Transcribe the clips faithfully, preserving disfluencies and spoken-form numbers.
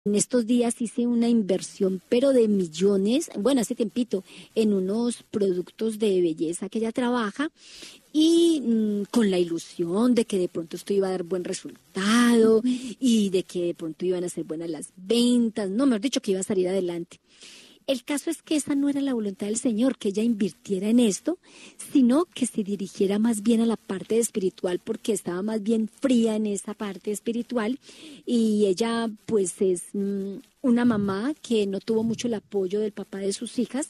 En estos días hice una inversión, pero de millones, bueno, hace tiempito, en unos productos de belleza que ella trabaja y mmm, con la ilusión de que de pronto esto iba a dar buen resultado y de que de pronto iban a ser buenas las ventas, no, mejor dicho, que iba a salir adelante. El caso es que esa no era la voluntad del Señor, que ella invirtiera en esto, sino que se dirigiera más bien a la parte espiritual, porque estaba más bien fría en esa parte espiritual, y ella pues es mmm, una mamá que no tuvo mucho el apoyo del papá de sus hijas,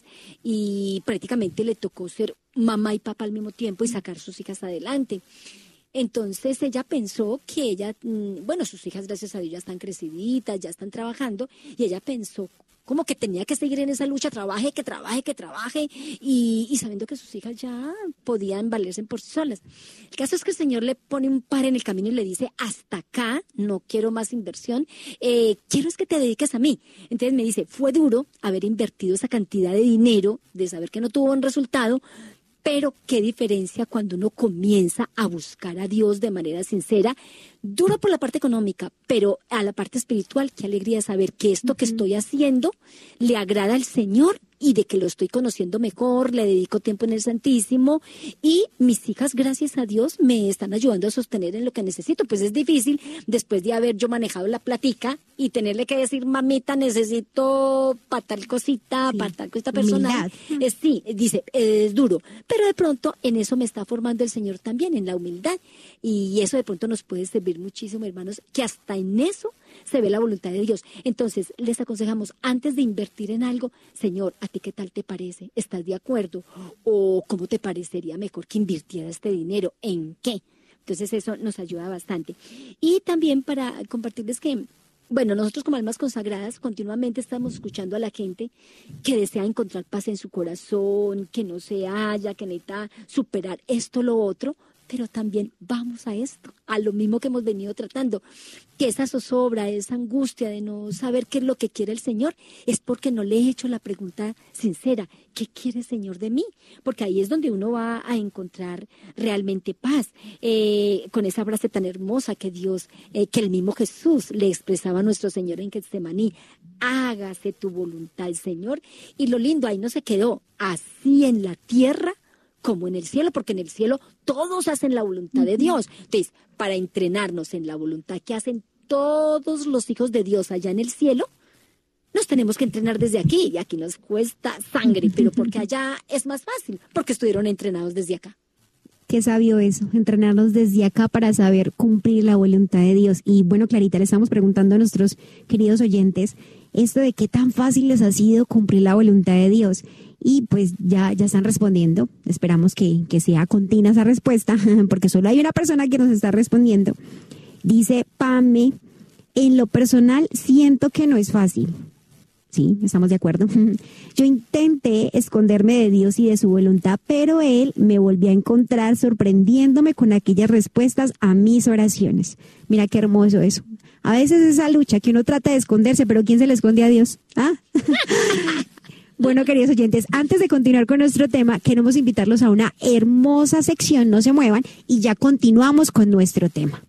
y prácticamente le tocó ser mamá y papá al mismo tiempo y sacar sus hijas adelante. Entonces ella pensó que ella, bueno, sus hijas gracias a Dios ya están creciditas, ya están trabajando, y ella pensó como que tenía que seguir en esa lucha, trabaje, que trabaje, que trabaje, y, y sabiendo que sus hijas ya podían valerse por sí solas. El caso es que el Señor le pone un par en el camino y le dice, hasta acá, no quiero más inversión, eh, quiero es que te dediques a mí. Entonces me dice, fue duro haber invertido esa cantidad de dinero, de saber que no tuvo un resultado, pero qué diferencia cuando uno comienza a buscar a Dios de manera sincera, duro por la parte económica, pero a la parte espiritual, qué alegría saber que esto uh-huh. que estoy haciendo le agrada al Señor y de que lo estoy conociendo mejor, le dedico tiempo en el Santísimo y mis hijas, gracias a Dios, me están ayudando a sostener en lo que necesito. Pues es difícil después de haber yo manejado la platica y tenerle que decir, mamita, necesito para tal cosita, sí. para tal cosita personal. Es, sí, dice, es duro, pero de pronto en eso me está formando el Señor también, en la humildad, y eso de pronto nos puede servir muchísimo, hermanos, que hasta en eso se ve la voluntad de Dios. Entonces, les aconsejamos, antes de invertir en algo, Señor, ¿a ti qué tal te parece? ¿Estás de acuerdo? ¿O cómo te parecería mejor que invirtiera este dinero? ¿En qué? Entonces, eso nos ayuda bastante. Y también para compartirles que, bueno, nosotros como almas consagradas continuamente estamos escuchando a la gente que desea encontrar paz en su corazón, que no se halla, que necesita superar esto, lo otro, pero también vamos a esto, a lo mismo que hemos venido tratando, que esa zozobra, esa angustia de no saber qué es lo que quiere el Señor, es porque no le he hecho la pregunta sincera, ¿qué quiere el Señor de mí? Porque ahí es donde uno va a encontrar realmente paz, eh, con esa frase tan hermosa que Dios, eh, que el mismo Jesús le expresaba a nuestro Señor en Getsemaní, hágase tu voluntad, Señor, y lo lindo, ahí no se quedó, así en la tierra, como en el cielo, porque en el cielo todos hacen la voluntad de Dios. Entonces, para entrenarnos en la voluntad que hacen todos los hijos de Dios allá en el cielo, nos tenemos que entrenar desde aquí, y aquí nos cuesta sangre, pero porque allá es más fácil, porque estuvieron entrenados desde acá. Qué sabio eso, entrenarnos desde acá para saber cumplir la voluntad de Dios. Y bueno, Clarita, le estamos preguntando a nuestros queridos oyentes esto de qué tan fácil les ha sido cumplir la voluntad de Dios. Y pues ya, ya están respondiendo. Esperamos que, que sea continua esa respuesta, porque solo hay una persona que nos está respondiendo. Dice Pame, en lo personal siento que no es fácil. Sí, estamos de acuerdo. Yo intenté esconderme de Dios y de su voluntad, pero Él me volvió a encontrar sorprendiéndome con aquellas respuestas a mis oraciones. Mira qué hermoso eso. A veces esa lucha que uno trata de esconderse, pero ¿quién se le esconde a Dios? ¿Ah? Bueno, queridos oyentes, antes de continuar con nuestro tema, queremos invitarlos a una hermosa sección, no se muevan, y ya continuamos con nuestro tema.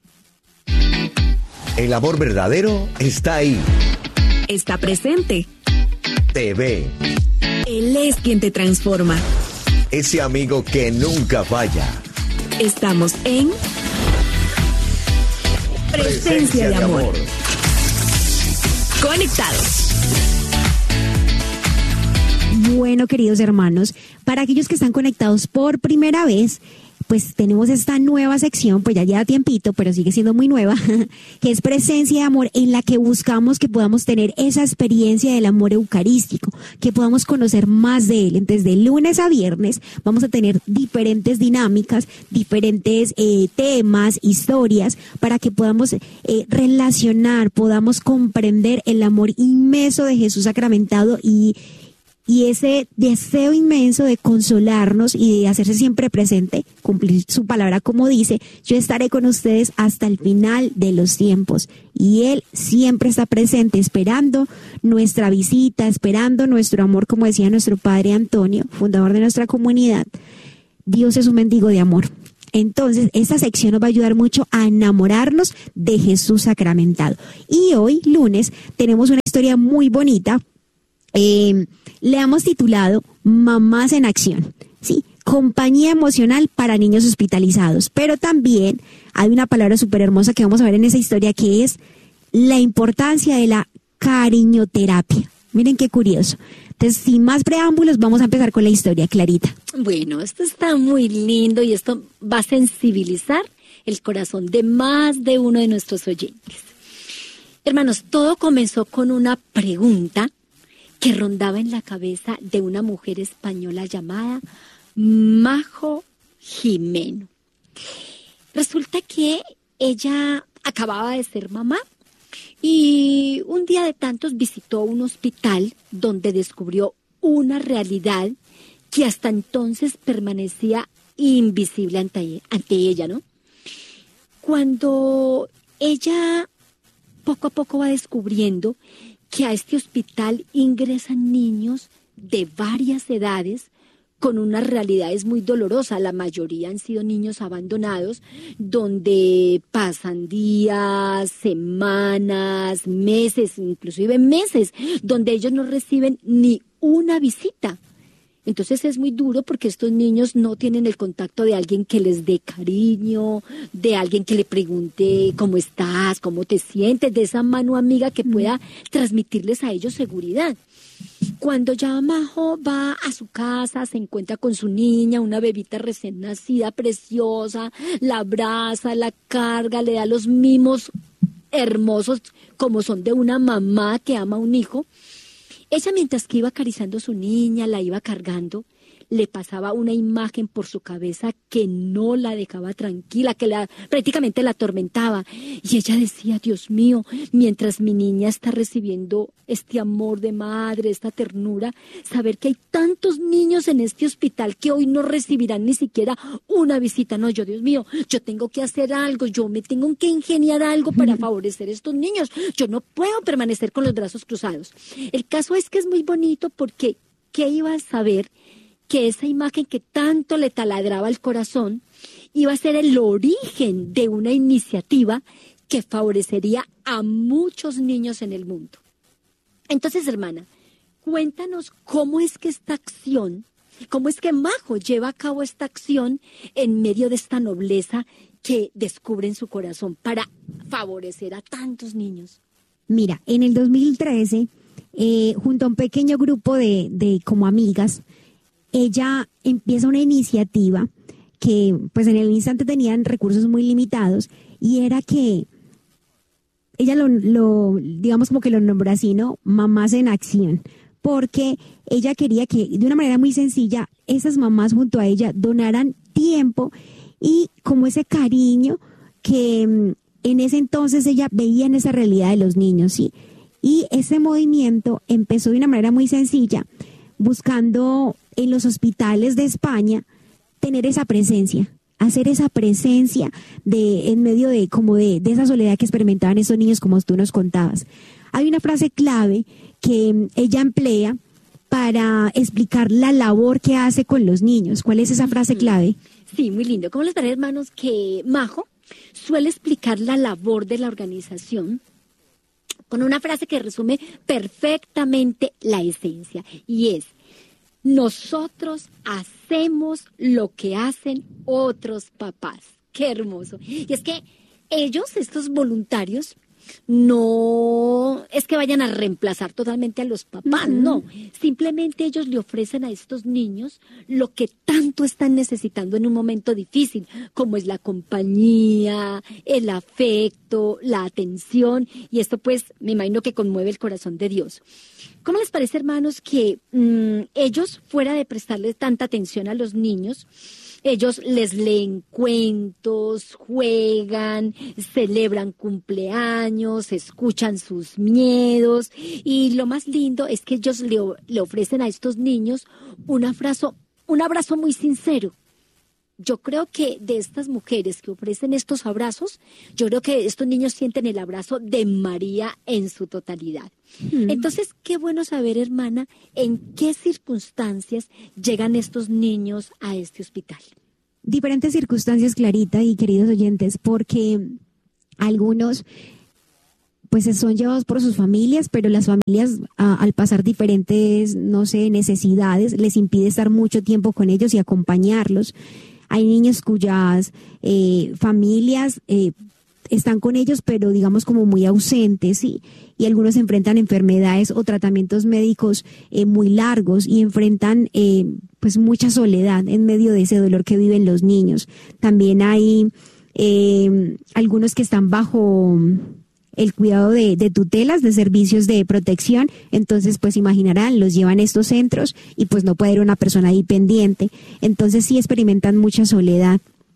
El amor verdadero está ahí. Está presente. Te ve. Él es quien te transforma. Ese amigo que nunca falla. Estamos en Presencia, Presencia de, amor. de amor. Conectados. Bueno, queridos hermanos, para aquellos que están conectados por primera vez, pues tenemos esta nueva sección, pues ya lleva tiempito, pero sigue siendo muy nueva, que es Presencia de Amor, en la que buscamos que podamos tener esa experiencia del amor eucarístico, que podamos conocer más de él. Entonces, de lunes a viernes vamos a tener diferentes dinámicas, diferentes eh, temas, historias, para que podamos eh, relacionar, podamos comprender el amor inmenso de Jesús sacramentado y Y ese deseo inmenso de consolarnos y de hacerse siempre presente, cumplir su palabra como dice, yo estaré con ustedes hasta el final de los tiempos. Y Él siempre está presente, esperando nuestra visita, esperando nuestro amor, como decía nuestro padre Antonio, fundador de nuestra comunidad. Dios es un mendigo de amor. Entonces, esta sección nos va a ayudar mucho a enamorarnos de Jesús sacramentado. Y hoy, lunes, tenemos una historia muy bonita. Eh, le hemos titulado Mamás en Acción, ¿sí? Compañía emocional para niños hospitalizados. Pero también hay una palabra súper hermosa que vamos a ver en esa historia, que es la importancia de la cariñoterapia. Miren qué curioso. Entonces, sin más preámbulos, vamos a empezar con la historia, Clarita. Bueno, esto está muy lindo y esto va a sensibilizar el corazón de más de uno de nuestros oyentes. Hermanos, todo comenzó con una pregunta que rondaba en la cabeza de una mujer española llamada Majo Jimeno. Resulta que ella acababa de ser mamá y un día de tantos visitó un hospital donde descubrió una realidad que hasta entonces permanecía invisible ante, ante ella, ¿no? Cuando ella poco a poco va descubriendo que a este hospital ingresan niños de varias edades con unas realidades muy dolorosas. La mayoría han sido niños abandonados, donde pasan días, semanas, meses, inclusive meses, donde ellos no reciben ni una visita. Entonces es muy duro porque estos niños no tienen el contacto de alguien que les dé cariño, de alguien que le pregunte cómo estás, cómo te sientes, de esa mano amiga que pueda transmitirles a ellos seguridad. Cuando ya Majo va a su casa, se encuentra con su niña, una bebita recién nacida, preciosa, la abraza, la carga, le da los mimos hermosos como son de una mamá que ama a un hijo. Ella, mientras que iba acariciando a su niña, la iba cargando, le pasaba una imagen por su cabeza que no la dejaba tranquila, que la, prácticamente la atormentaba. Y ella decía, Dios mío, mientras mi niña está recibiendo este amor de madre, esta ternura, saber que hay tantos niños en este hospital que hoy no recibirán ni siquiera una visita. No, yo, Dios mío, yo tengo que hacer algo, yo me tengo que ingeniar algo para favorecer a estos niños. Yo no puedo permanecer con los brazos cruzados. El caso es que es muy bonito porque, ¿qué iba a saber? Que esa imagen que tanto le taladraba el corazón iba a ser el origen de una iniciativa que favorecería a muchos niños en el mundo. Entonces, hermana, cuéntanos cómo es que esta acción, cómo es que Majo lleva a cabo esta acción en medio de esta nobleza que descubre en su corazón para favorecer a tantos niños. Mira, en el dos mil trece, eh, junto a un pequeño grupo de, de como amigas, ella empieza una iniciativa que pues en el instante tenían recursos muy limitados y era que ella lo, lo digamos como que lo nombró así, ¿no? Mamás en Acción, porque ella quería que de una manera muy sencilla esas mamás junto a ella donaran tiempo y como ese cariño que en ese entonces ella veía en esa realidad de los niños, ¿sí? Y ese movimiento empezó de una manera muy sencilla, buscando en los hospitales de España tener esa presencia, hacer esa presencia de en medio de como de, de esa soledad que experimentaban esos niños, como tú nos contabas. Hay una frase clave que ella emplea para explicar la labor que hace con los niños. ¿Cuál es esa frase clave? Sí, muy lindo. ¿Cómo les parece, hermanos, que Majo suele explicar la labor de la organización con una frase que resume perfectamente la esencia, y es: nosotros hacemos lo que hacen otros papás. ¡Qué hermoso! Y es que ellos, estos voluntarios, no es que vayan a reemplazar totalmente a los papás, uh-huh. no. Simplemente ellos le ofrecen a estos niños lo que tanto están necesitando en un momento difícil, como es la compañía, el afecto, la atención, y esto pues me imagino que conmueve el corazón de Dios. ¿Cómo les parece, hermanos, que mmm, ellos, fuera de prestarles tanta atención a los niños, ellos les leen cuentos, juegan, celebran cumpleaños, escuchan sus miedos, y lo más lindo es que ellos le, le ofrecen a estos niños un abrazo, un abrazo muy sincero? Yo creo que de estas mujeres que ofrecen estos abrazos, yo creo que estos niños sienten el abrazo de María en su totalidad. Mm. Entonces, qué bueno saber, hermana, en qué circunstancias llegan estos niños a este hospital. diferentes circunstancias, Clarita y queridos oyentes, porque algunos pues son llevados por sus familias, pero las familias a, al pasar diferentes, no sé, necesidades, les impide estar mucho tiempo con ellos y acompañarlos. Hay niños cuyas eh, familias eh, están con ellos, pero digamos como muy ausentes, ¿sí? Y algunos enfrentan enfermedades o tratamientos médicos eh, muy largos y enfrentan eh, pues mucha soledad en medio de ese dolor que viven los niños. También hay eh, algunos que están bajo el cuidado de, de tutelas, de servicios de protección, entonces pues imaginarán, los llevan a estos centros y pues no puede ir una persona ahí pendiente, entonces sí experimentan mucha soledad.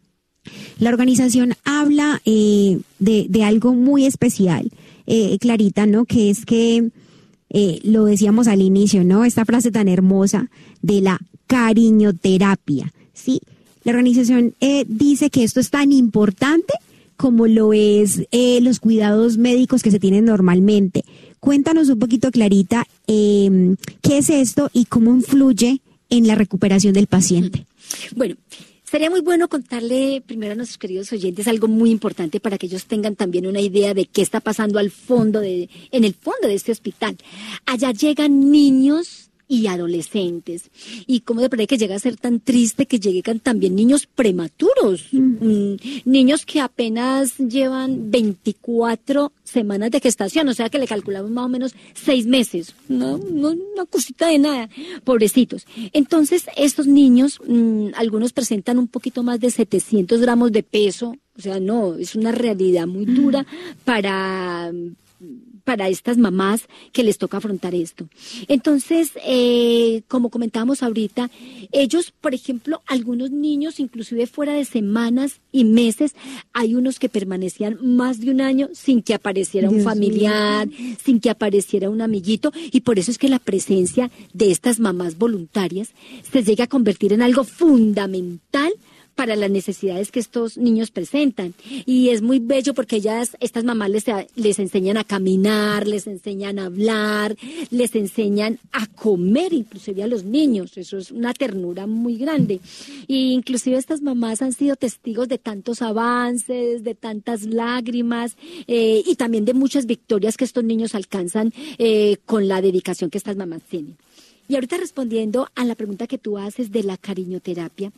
La organización habla eh, de, de algo muy especial, eh, Clarita, ¿no? Que es que, eh, lo decíamos al inicio, ¿no? Esta frase tan hermosa de la cariñoterapia, ¿sí? La organización eh, dice que esto es tan importante como lo es eh, los cuidados médicos que se tienen normalmente. Cuéntanos un poquito, Clarita, eh, qué es esto y cómo influye en la recuperación del paciente. Bueno, sería muy bueno contarle primero a nuestros queridos oyentes algo muy importante para que ellos tengan también una idea de qué está pasando al fondo de, en el fondo de este hospital. Allá llegan niños y adolescentes. Y cómo de verdad que llega a ser tan triste que llegan también niños prematuros, mm. Mm, niños que apenas llevan veinticuatro semanas de gestación, o sea que le calculamos más o menos seis meses, no, no una cosita de nada, pobrecitos. Entonces estos niños, mmm, algunos presentan un poquito más de setecientos gramos de peso, o sea, no, es una realidad muy dura mm. para... para estas mamás que les toca afrontar esto. Entonces, eh, como comentábamos ahorita, ellos, por ejemplo, algunos niños, inclusive fuera de semanas y meses, hay unos que permanecían más de un año sin que apareciera un familiar, sin que apareciera un amiguito, y por eso es que la presencia de estas mamás voluntarias se llega a convertir en algo fundamental para las necesidades que estos niños presentan. Y es muy bello porque ellas, estas mamás les, les enseñan a caminar, les enseñan a hablar, les enseñan a comer, inclusive a los niños. Eso es una ternura muy grande. Y inclusive estas mamás han sido testigos de tantos avances, de tantas lágrimas, eh, y también de muchas victorias que estos niños alcanzan eh, con la dedicación que estas mamás tienen. Y ahorita respondiendo a la pregunta que tú haces de la cariñoterapia,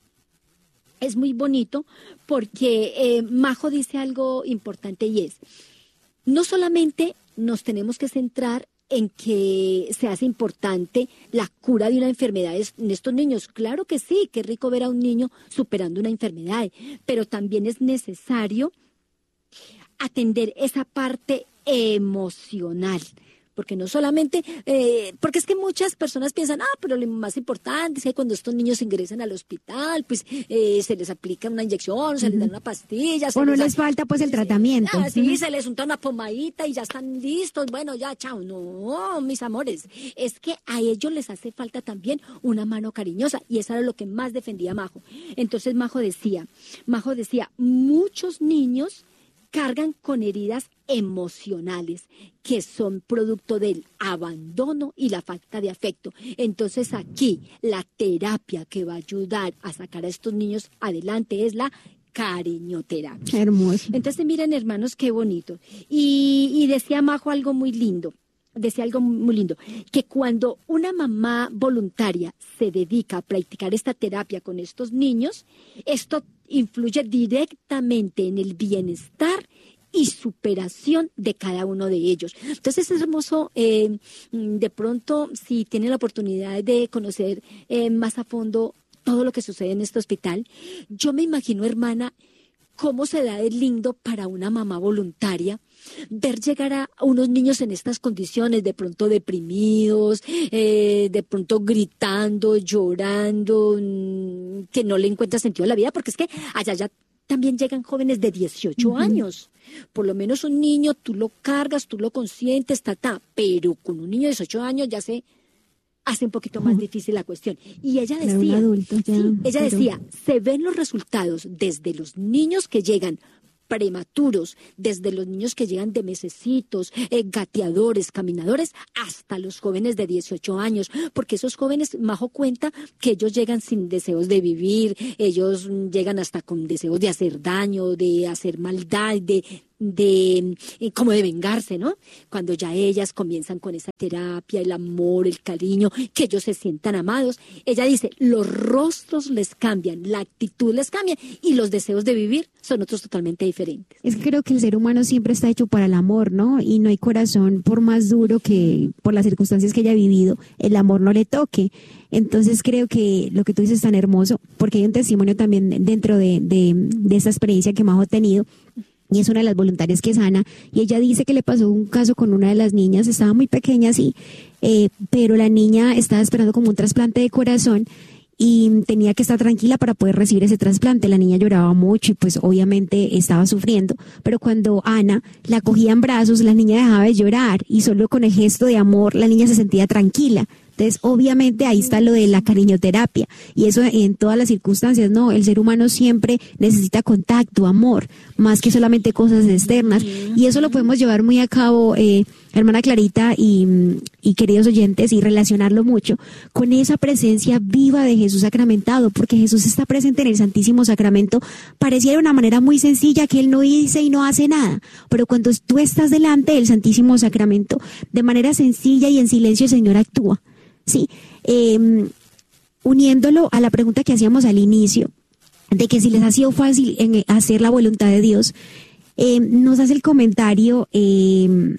es muy bonito porque eh, Majo dice algo importante y es, no solamente nos tenemos que centrar en que se hace importante la cura de una enfermedad en estos niños. Claro que sí, qué rico ver a un niño superando una enfermedad, pero también es necesario atender esa parte emocional. Porque no solamente, eh, porque es que muchas personas piensan, ah, pero lo más importante es que cuando estos niños ingresan al hospital, pues eh, se les aplica una inyección, se uh-huh. les dan una pastilla. O no les, les falta pues el sí, tratamiento. Ah, sí, uh-huh. se les unta una pomadita y ya están listos, bueno, ya, chao. No, mis amores, es que a ellos les hace falta también una mano cariñosa, y eso era lo que más defendía Majo. Entonces Majo decía, Majo decía, muchos niños cargan con heridas emocionales que son producto del abandono y la falta de afecto. Entonces aquí la terapia que va a ayudar a sacar a estos niños adelante es la cariñoterapia. Hermoso. Entonces miren, hermanos, qué bonito. Y, y decía Majo algo muy lindo. Decía algo muy lindo, que cuando una mamá voluntaria se dedica a practicar esta terapia con estos niños, esto influye directamente en el bienestar y superación de cada uno de ellos. Entonces es hermoso, eh, de pronto, si tienen la oportunidad de conocer eh, más a fondo todo lo que sucede en este hospital, yo me imagino, hermana, cómo se da de lindo para una mamá voluntaria ver llegar a unos niños en estas condiciones, de pronto deprimidos, eh, de pronto gritando, llorando, mmm, que no le encuentra sentido a la vida, porque es que allá ya también llegan jóvenes de dieciocho uh-huh. años. Por lo menos un niño, tú lo cargas, tú lo consientes, ta, ta, pero con un niño de dieciocho años ya se hace un poquito más uh-huh. difícil la cuestión. Y ella decía, adulto, ya, sí, ella pero... decía, se ven los resultados desde los niños que llegan prematuros, desde los niños que llegan de mesecitos, eh, gateadores, caminadores, hasta los jóvenes de dieciocho años, porque esos jóvenes, Majo cuenta que ellos llegan sin deseos de vivir, ellos llegan hasta con deseos de hacer daño, de hacer maldad, de de eh, como de vengarse, ¿no? Cuando ya ellas comienzan con esa terapia, el amor, el cariño, que ellos se sientan amados, ella dice, los rostros les cambian, la actitud les cambia y los deseos de vivir son otros totalmente diferentes. Es que creo que el ser humano siempre está hecho para el amor, ¿no? Y no hay corazón, por más duro que por las circunstancias que haya vivido, el amor no le toque. Entonces creo que lo que tú dices es tan hermoso, porque hay un testimonio también dentro de, de, de esta experiencia que Majo ha tenido, y es una de las voluntarias que sana, y ella dice que le pasó un caso con una de las niñas, estaba muy pequeña, sí, eh, pero la niña estaba esperando como un trasplante de corazón y tenía que estar tranquila para poder recibir ese trasplante. La niña lloraba mucho y pues obviamente estaba sufriendo, pero cuando Ana la cogía en brazos, la niña dejaba de llorar y solo con el gesto de amor la niña se sentía tranquila. Entonces, obviamente, ahí está lo de la cariñoterapia, y eso en todas las circunstancias, ¿no? El ser humano siempre necesita contacto, amor, más que solamente cosas externas, y eso lo podemos llevar muy a cabo, eh, hermana Clarita y, y queridos oyentes, y relacionarlo mucho con esa presencia viva de Jesús sacramentado, porque Jesús está presente en el Santísimo Sacramento, pareciera de una manera muy sencilla que Él no dice y no hace nada, pero cuando tú estás delante del Santísimo Sacramento, de manera sencilla y en silencio el Señor actúa. Sí, eh, uniéndolo a la pregunta que hacíamos al inicio, de que si les ha sido fácil en hacer la voluntad de Dios, eh, nos hace el comentario eh,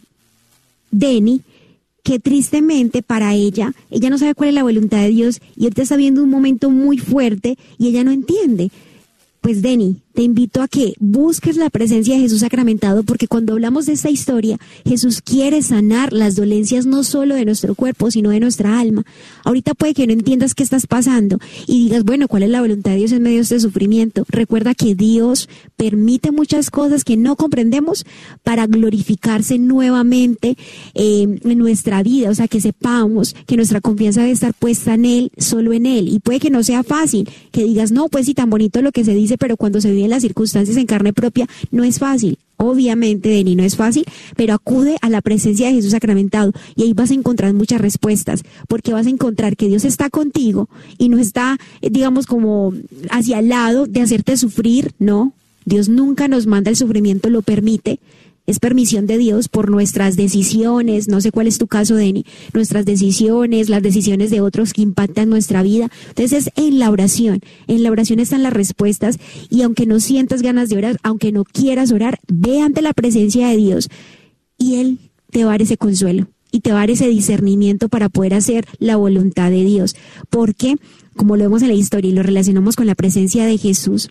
Deni, que tristemente para ella, ella no sabe cuál es la voluntad de Dios y ahorita está viendo un momento muy fuerte y ella no entiende. Pues Deni, te invito a que busques la presencia de Jesús sacramentado, porque cuando hablamos de esta historia, Jesús quiere sanar las dolencias no solo de nuestro cuerpo, sino de nuestra alma. Ahorita puede que no entiendas qué estás pasando y digas, bueno, ¿cuál es la voluntad de Dios en medio de este sufrimiento? Recuerda que Dios permite muchas cosas que no comprendemos para glorificarse nuevamente eh, en nuestra vida, o sea, que sepamos que nuestra confianza debe estar puesta en Él, solo en Él, y puede que no sea fácil, que digas, no, pues sí, tan bonito lo que se dice, pero cuando se vive en las circunstancias en carne propia, no es fácil. Obviamente, Deni, no es fácil, pero acude a la presencia de Jesús sacramentado y ahí vas a encontrar muchas respuestas, porque vas a encontrar que Dios está contigo y no está, digamos, como hacia el lado de hacerte sufrir, no. Dios nunca nos manda el sufrimiento, lo permite. Es permisión de Dios por nuestras decisiones, no sé cuál es tu caso, Deni, nuestras decisiones, las decisiones de otros que impactan nuestra vida. Entonces es en la oración, en la oración están las respuestas, y aunque no sientas ganas de orar, aunque no quieras orar, ve ante la presencia de Dios y Él te va a dar ese consuelo y te va a dar ese discernimiento para poder hacer la voluntad de Dios. Porque, como lo vemos en la historia y lo relacionamos con la presencia de Jesús,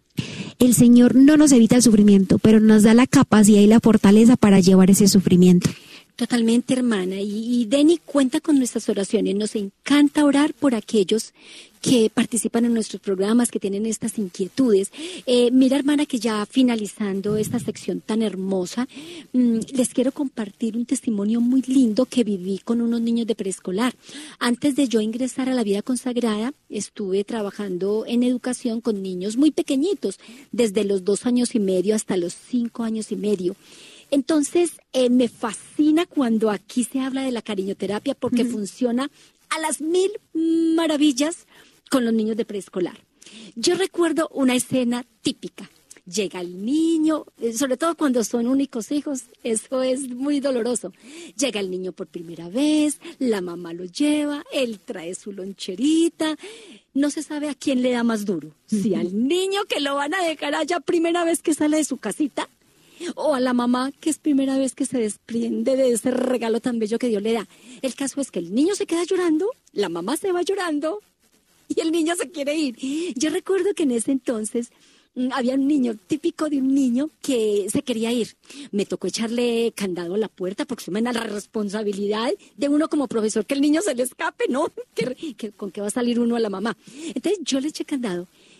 el Señor no nos evita el sufrimiento, pero nos da la capacidad y la fortaleza para llevar ese sufrimiento. Totalmente, hermana. Y, y Deni cuenta con nuestras oraciones. Nos encanta orar por aquellos que participan en nuestros programas, que tienen estas inquietudes. Eh, mira, hermana, que ya finalizando esta sección tan hermosa, mmm, les quiero compartir un testimonio muy lindo que viví con unos niños de preescolar. Antes de yo ingresar a la vida consagrada, estuve trabajando en educación con niños muy pequeñitos, desde los dos años y medio hasta los cinco años y medio. Entonces, eh, me fascina cuando aquí se habla de la cariñoterapia, porque uh-huh. funciona a las mil maravillas con los niños de preescolar. Yo recuerdo una escena típica. Llega el niño, sobre todo cuando son únicos hijos, eso es muy doloroso. Llega el niño por primera vez, la mamá lo lleva, él trae su loncherita. No se sabe a quién le da más duro, uh-huh. si al niño que lo van a dejar allá primera vez que sale de su casita, o a la mamá que es primera vez que se desprende de ese regalo tan bello que Dios le da. El caso es que el niño se queda llorando, la mamá se va llorando y el niño se quiere ir. Yo recuerdo que en ese entonces mmm, había un niño, típico de un niño que se quería ir. Me tocó echarle candado a la puerta porque se me da la responsabilidad de uno como profesor que el niño se le escape, ¿no? ¿Qué, qué, ¿Con qué va a salir uno a la mamá? Entonces yo le eché candado.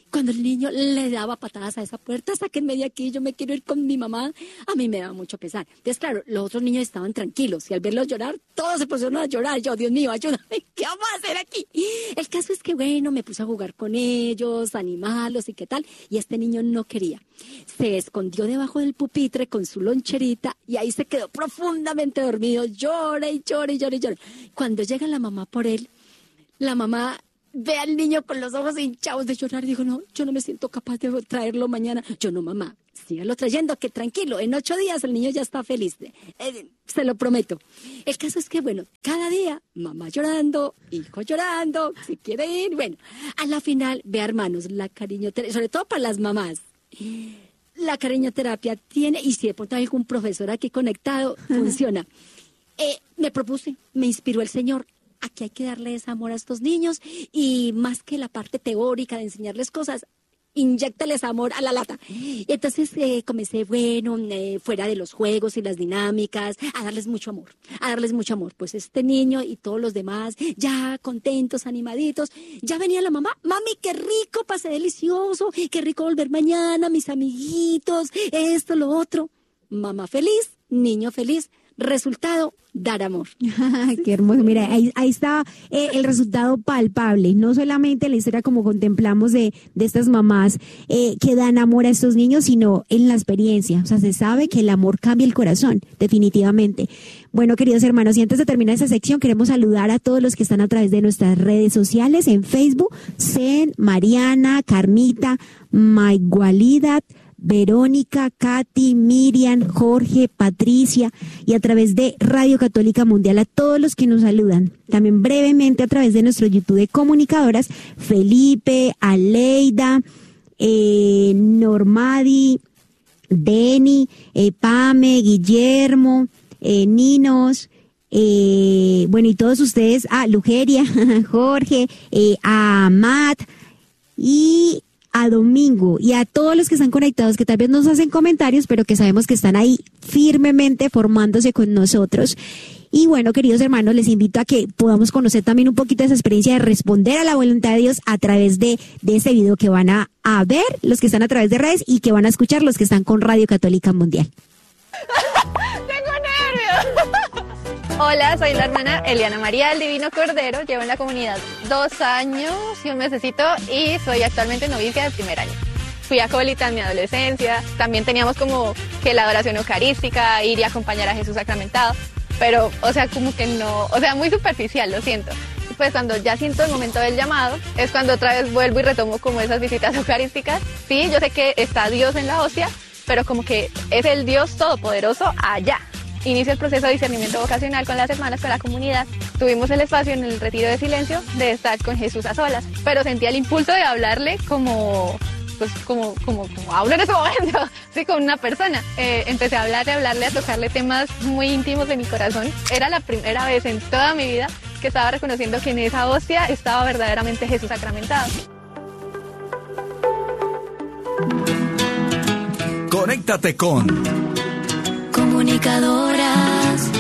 Cuando el niño le daba patadas a esa puerta, sáquenme de aquí, yo me quiero ir con mi mamá, a mí me daba mucho pesar. Entonces, claro, los otros niños estaban tranquilos y al verlos llorar, todos se pusieron a llorar. Yo, Dios mío, ayúdame, ¿qué vamos a hacer aquí? El caso es que, bueno, me puse a jugar con ellos, a animarlos y qué tal, y este niño no quería. Se escondió debajo del pupitre con su loncherita y ahí se quedó profundamente dormido, llora y llora y llora y llora. Cuando llega la mamá por él, la mamá ve al niño con los ojos hinchados de llorar y dijo, no, yo no me siento capaz de traerlo mañana. Yo, no, mamá, sígalo trayendo, que tranquilo, en ocho días el niño ya está feliz, eh, se lo prometo. El caso es que, bueno, cada día, mamá llorando, hijo llorando, si quiere ir, bueno, a la final, vea, hermanos, la cariñoterapia, sobre todo para las mamás, la cariñoterapia tiene, y si de pronto hay algún profesor aquí conectado, funciona. Eh, me propuse, me inspiró el Señor. Aquí hay que darles amor a estos niños y más que la parte teórica de enseñarles cosas, inyéctales amor a la lata. Y entonces eh, comencé, bueno, eh, fuera de los juegos y las dinámicas, a darles mucho amor, a darles mucho amor. Pues este niño y todos los demás, ya contentos, animaditos, ya venía la mamá, mami, qué rico, pasé delicioso, qué rico volver mañana, mis amiguitos, esto, lo otro. Mamá feliz, niño feliz. Resultado, dar amor. Qué hermoso. Mira, ahí, ahí está eh, el resultado palpable. No solamente la historia como contemplamos de, de estas mamás eh, que dan amor a estos niños, sino en la experiencia. O sea, se sabe que el amor cambia el corazón, definitivamente. Bueno, queridos hermanos, y antes de terminar esta sección, queremos saludar a todos los que están a través de nuestras redes sociales, en Facebook, Zen, Mariana, Carmita, Maigualidad, Verónica, Katy, Miriam, Jorge, Patricia, y a través de Radio Católica Mundial a todos los que nos saludan. También brevemente a través de nuestro YouTube de comunicadoras, Felipe, Aleida, eh, Normadi, Deni, eh, Pame, Guillermo, eh, Ninos, eh, bueno, y todos ustedes, ah, Lugeria, Jorge, eh, a Matt y a Domingo, y a todos los que están conectados, que tal vez nos hacen comentarios, pero que sabemos que están ahí firmemente formándose con nosotros. Y bueno, queridos hermanos, les invito a que podamos conocer también un poquito de esa experiencia de responder a la voluntad de Dios a través de, de ese video que van a, a ver los que están a través de redes y que van a escuchar los que están con Radio Católica Mundial. ¡Tengo nervios! Hola, soy la hermana Eliana María del Divino Cordero, llevo en la comunidad dos años y un mesecito y soy actualmente novicia de primer año. Fui acólita en mi adolescencia, también teníamos como que la adoración eucarística, ir y acompañar a Jesús sacramentado, pero, o sea, como que no, o sea, muy superficial, lo siento. Pues cuando ya siento el momento del llamado, es cuando otra vez vuelvo y retomo como esas visitas eucarísticas. Sí, yo sé que está Dios en la hostia, pero como que es el Dios todopoderoso allá. Inicio el proceso de discernimiento vocacional con las hermanas, con la comunidad. Tuvimos el espacio en el retiro de silencio de estar con Jesús a solas, pero sentía el impulso de hablarle como, pues, como, como, como hablo en ese momento, sí, con una persona. Eh, empecé a hablarle, a hablarle, a tocarle temas muy íntimos de mi corazón. Era la primera vez en toda mi vida que estaba reconociendo que en esa hostia estaba verdaderamente Jesús sacramentado. Conéctate con Comunicadoras.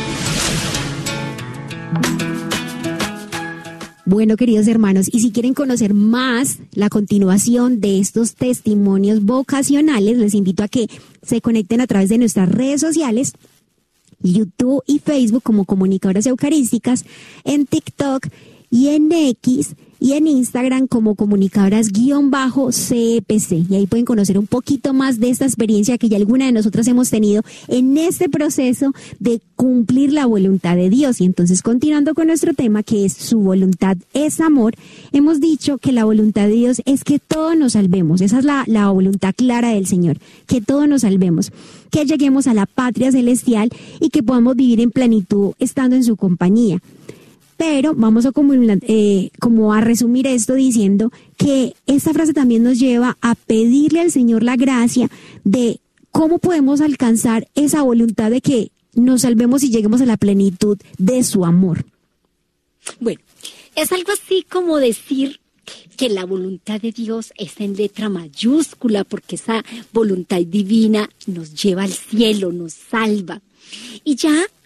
Bueno, queridos hermanos, y si quieren conocer más la continuación de estos testimonios vocacionales, les invito a que se conecten a través de nuestras redes sociales, YouTube y Facebook como Comunicadoras Eucarísticas, en TikTok y en X y en Instagram como comunicadoras-C P C. Y ahí pueden conocer un poquito más de esta experiencia que ya alguna de nosotras hemos tenido en este proceso de cumplir la voluntad de Dios. Y entonces, continuando con nuestro tema, que es su voluntad es amor, hemos dicho que la voluntad de Dios es que todos nos salvemos. Esa es la, la voluntad clara del Señor, que todos nos salvemos, que lleguemos a la patria celestial y que podamos vivir en plenitud estando en su compañía. Pero vamos a como, eh, como a resumir esto diciendo que esta frase también nos lleva a pedirle al Señor la gracia de cómo podemos alcanzar esa voluntad de que nos salvemos y lleguemos a la plenitud de su amor. Bueno, es algo así como decir que la voluntad de Dios es en letra mayúscula, porque esa voluntad divina nos lleva al cielo, nos salva. Y ya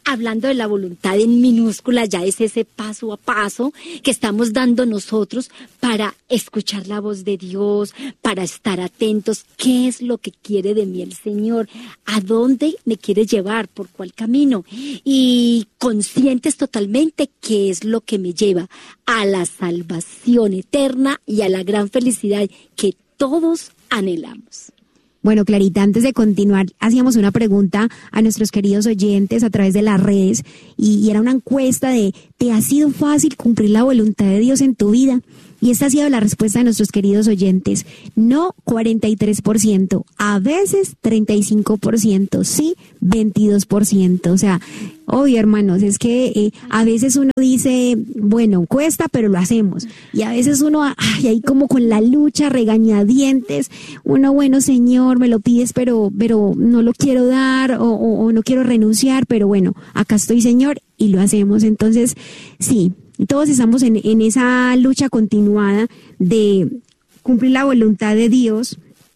hablando de la voluntad en minúscula, ya es ese paso a paso que estamos dando nosotros para escuchar la voz de Dios, para estar atentos. ¿Qué es lo que quiere de mí el Señor? ¿A dónde me quiere llevar? ¿Por cuál camino? Y conscientes totalmente qué es lo que me lleva a la salvación eterna y a la gran felicidad que todos anhelamos. Bueno, Clarita, antes de continuar, hacíamos una pregunta a nuestros queridos oyentes a través de las redes y, y era una encuesta de ¿te ha sido fácil cumplir la voluntad de Dios en tu vida? Y esta ha sido la respuesta de nuestros queridos oyentes. No, cuarenta y tres por ciento. A veces, treinta y cinco por ciento. Sí, veintidós por ciento. O sea, obvio, hermanos, es que eh, a veces uno dice, bueno, cuesta, pero lo hacemos. Y a veces uno, ay, ahí como con la lucha, regañadientes. Uno, bueno, Señor, me lo pides, pero, pero no lo quiero dar o, o, o no quiero renunciar. Pero bueno, acá estoy, Señor, y lo hacemos. Entonces, sí. Todos estamos en, en esa lucha continuada de cumplir la voluntad de Dios,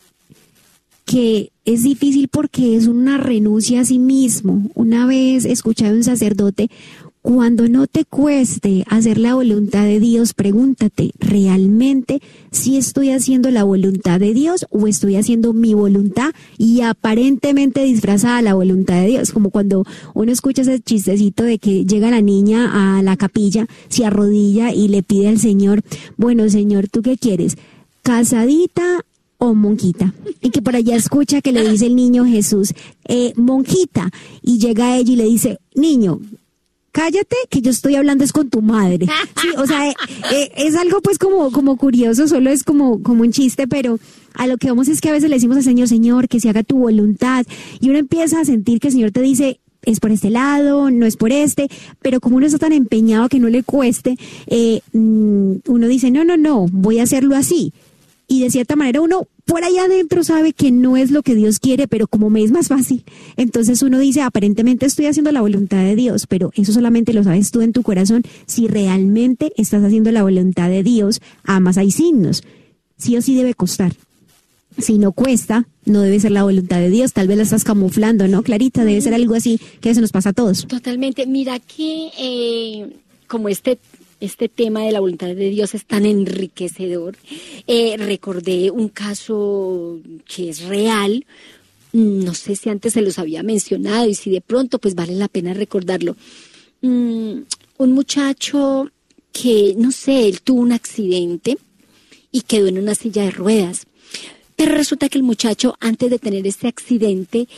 que es difícil porque es una renuncia a sí mismo. Una vez escuché a un sacerdote, cuando no te cueste hacer la voluntad de Dios, pregúntate, ¿realmente si estoy haciendo la voluntad de Dios o estoy haciendo mi voluntad y aparentemente disfrazada la voluntad de Dios? Como cuando uno escucha ese chistecito de que llega la niña a la capilla, se arrodilla y le pide al Señor, bueno, Señor, ¿tú qué quieres? ¿Casadita o monjita? Y que por allá escucha que le dice el niño Jesús, eh, monjita, y llega ella y le dice, niño, cállate, que yo estoy hablando es con tu madre. Sí, o sea, eh, eh, es algo pues como, como curioso, solo es como, como un chiste, pero a lo que vamos es que a veces le decimos al Señor, Señor, que se haga tu voluntad, y uno empieza a sentir que el Señor te dice, es por este lado, no es por este, pero como uno está tan empeñado que no le cueste, eh, uno dice, no, no, no, voy a hacerlo así. Y de cierta manera uno por allá adentro sabe que no es lo que Dios quiere, pero como me es más fácil, entonces uno dice, aparentemente estoy haciendo la voluntad de Dios, pero eso solamente lo sabes tú en tu corazón. Si realmente estás haciendo la voluntad de Dios, además hay signos, sí o sí debe costar. Si no cuesta, no debe ser la voluntad de Dios, tal vez la estás camuflando, ¿no, Clarita? Debe ser algo así que eso nos pasa a todos. Totalmente, mira que eh, como este... Este tema de la voluntad de Dios es tan enriquecedor. Eh, recordé un caso que es real, no sé si antes se los había mencionado y si de pronto pues vale la pena recordarlo. Mm, un muchacho que, no sé, él tuvo un accidente y quedó en una silla de ruedas. Pero resulta que el muchacho, antes de tener este accidente,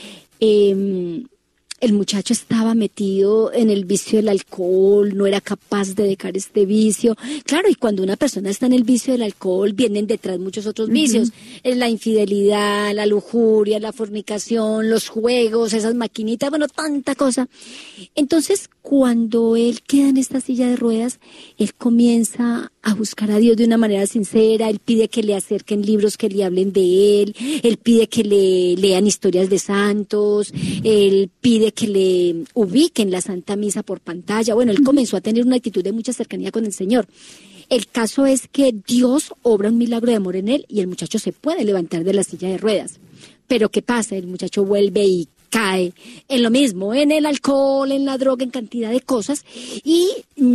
eh, el muchacho estaba metido en el vicio del alcohol, no era capaz de dejar este vicio. Claro, y cuando una persona está en el vicio del alcohol, vienen detrás muchos otros vicios. Uh-huh. La infidelidad, la lujuria, la fornicación, los juegos, esas maquinitas, bueno, tanta cosa. Entonces, cuando él queda en esta silla de ruedas, él comienza a buscar a Dios de una manera sincera. Él pide que le acerquen libros que le hablen de él. Él pide que le lean historias de santos. Él pide que le ubiquen la Santa Misa por pantalla. Bueno, él comenzó a tener una actitud de mucha cercanía con el Señor. El caso es que Dios obra un milagro de amor en él y el muchacho se puede levantar de la silla de ruedas. Pero ¿qué pasa? El muchacho vuelve y cae en lo mismo, en el alcohol, en la droga, en cantidad de cosas. Y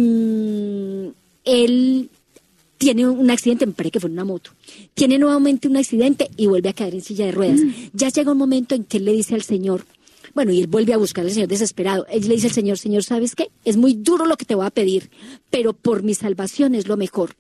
mmm, él tiene un accidente, me parece que fue en una moto. Tiene nuevamente un accidente y vuelve a caer en silla de ruedas. Mm. Ya llega un momento en que él le dice al Señor, bueno, y él vuelve a buscar al Señor desesperado. Él le dice al Señor, Señor, ¿sabes qué? Es muy duro lo que te voy a pedir, pero por mi salvación es lo mejor.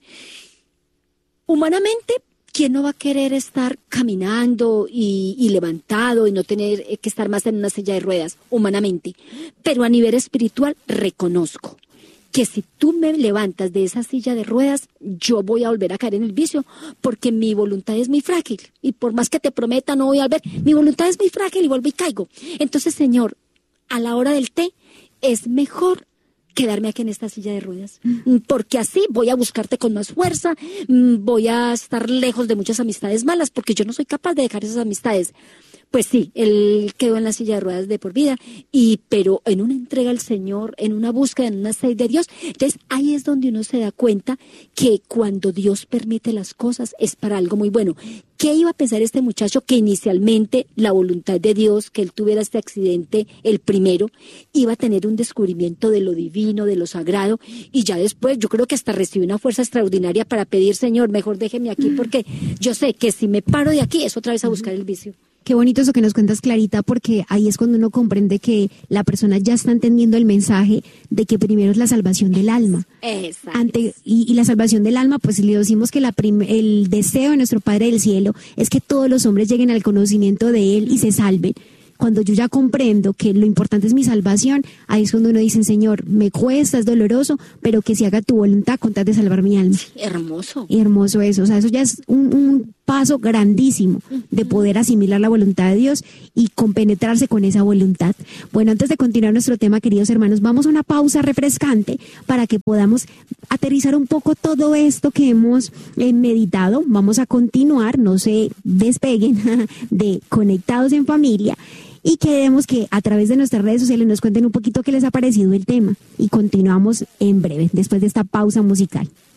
Humanamente, ¿quién no va a querer estar caminando y, y levantado y no tener que estar más en una silla de ruedas? Humanamente. Pero a nivel espiritual, reconozco que si tú me levantas de esa silla de ruedas, yo voy a volver a caer en el vicio, porque mi voluntad es muy frágil. Y por más que te prometa, no voy a volver. Mi voluntad es muy frágil y vuelvo y caigo. Entonces, Señor, a la hora del té, es mejor quedarme aquí en esta silla de ruedas, porque así voy a buscarte con más fuerza, voy a estar lejos de muchas amistades malas, porque yo no soy capaz de dejar esas amistades. Pues sí, él quedó en la silla de ruedas de por vida, y pero en una entrega al Señor, en una búsqueda, en una sed de Dios. Entonces ahí es donde uno se da cuenta que cuando Dios permite las cosas es para algo muy bueno. ¿Qué iba a pensar este muchacho que inicialmente la voluntad de Dios, que él tuviera este accidente, el primero, iba a tener un descubrimiento de lo divino, de lo sagrado, y ya después yo creo que hasta recibió una fuerza extraordinaria para pedir, Señor, mejor déjeme aquí, porque yo sé que si me paro de aquí es otra vez a buscar el vicio. Qué bonito eso que nos cuentas, Clarita, porque ahí es cuando uno comprende que la persona ya está entendiendo el mensaje de que primero es la salvación del alma. Exacto. Ante, y, y la salvación del alma, pues le decimos que la prim, el deseo de nuestro Padre del Cielo es que todos los hombres lleguen al conocimiento de Él y se salven. Cuando yo ya comprendo que lo importante es mi salvación, ahí es cuando uno dice, Señor, me cuesta, es doloroso, pero que se haga tu voluntad con tal de salvar mi alma. Hermoso. Y hermoso eso, o sea, eso ya es un, un paso grandísimo de poder asimilar la voluntad de Dios y compenetrarse con esa voluntad. Bueno, antes de continuar nuestro tema, queridos hermanos, vamos a una pausa refrescante para que podamos aterrizar un poco todo esto que hemos eh, meditado. Vamos a continuar, no se despeguen de Conectados en Familia. Y queremos que a través de nuestras redes sociales nos cuenten un poquito qué les ha parecido el tema. Y continuamos en breve, después de esta pausa musical.